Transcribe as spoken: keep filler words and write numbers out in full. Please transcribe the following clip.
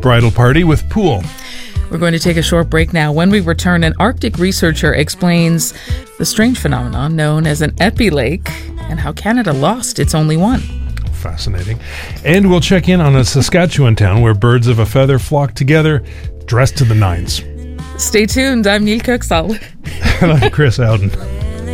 bridal party with pool. We're going to take a short break now. When we return, an Arctic researcher explains the strange phenomenon known as an epilake and how Canada lost its only one. Fascinating. And we'll check in on a Saskatchewan town where birds of a feather flock together, dressed to the nines. Stay tuned. I'm Neil Kirksall. And I'm Chris Alden.